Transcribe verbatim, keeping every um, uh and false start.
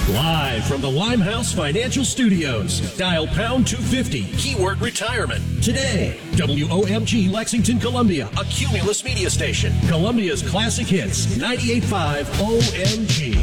Live from the Limehouse Financial Studios. Dial pound two fifty, keyword retirement. Today, W O M G Lexington, Columbia, a Cumulus media station. Columbia's classic hits, ninety-eight point five O M G.